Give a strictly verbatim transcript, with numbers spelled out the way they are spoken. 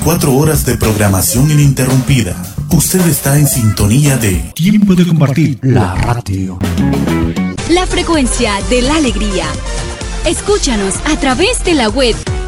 Cuatro horas de programación ininterrumpida. Usted está en sintonía de Tiempo de Compartir, la radio. La frecuencia de la alegría. Escúchanos a través de la web